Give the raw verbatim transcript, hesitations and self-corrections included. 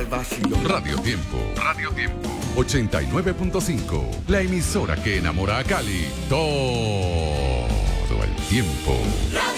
el vacilo. Radio Tiempo. Radio Tiempo. ochenta y nueve punto cinco. La emisora que enamora a Cali todo el tiempo.